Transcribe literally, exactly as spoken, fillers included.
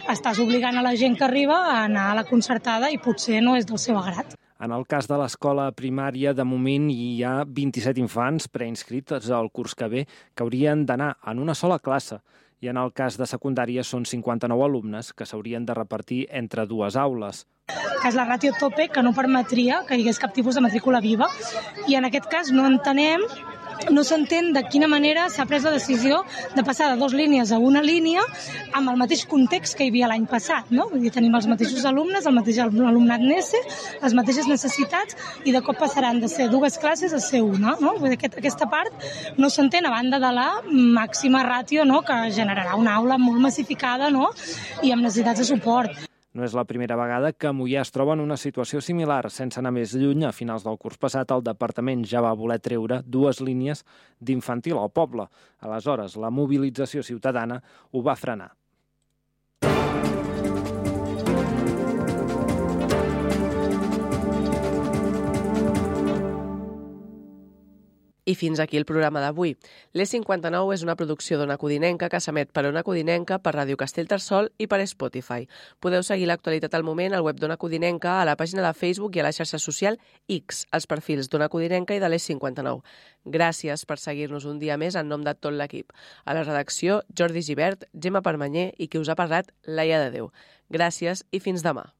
estàs obligant a la gent que arriba a anar a la concertada i potser no és del seu agrat. En el cas de l'escola primària, de moment hi ha vint-i-set infants preinscrits al curs que ve que haurien d'anar en una sola classe i en el cas de secundària són cinquanta-nou alumnes que s'haurien de repartir entre dues aules. Que és la ràtio tope que no permetria que hi hagués cap tipus de matrícula viva i en aquest cas no entenem no s'entén de quina manera s'ha pres la decisió de passar de dues línies a una línia amb el mateix context que hi havia l'any passat, no? Vull dir, tenim els mateixos alumnes, el mateix alumnat NESE, les mateixes necessitats i de cop passaran de ser dues classes a ser una, no? Vull dir, aquesta part no s'entén a banda de la màxima ràtio, no? Que generarà una aula molt massificada, no? I amb necessitats de suport. No és la primera vegada que Moià es troba en una situació similar. Sense anar més lluny, a finals del curs passat, el departament ja va voler treure dues línies d'infantil al poble. Aleshores, la mobilització ciutadana ho va frenar. I fins aquí el programa d'avui. l'E cinquanta-nou és una producció d'Ona Codinenca que s'emet per Ona Codinenca, per Ràdio Castellterçol i per Spotify. Podeu seguir l'actualitat al moment al web d'Ona Codinenca, a la pàgina de Facebook i a la xarxa social X, als perfils d'Ona Codinenca i de l'E cinquanta-nou. Gràcies per seguir-nos un dia més en nom de tot l'equip. A la redacció, Jordi Gibert, Gemma Permanyer i qui us ha parlat, Laia de Déu. Gràcies i fins demà.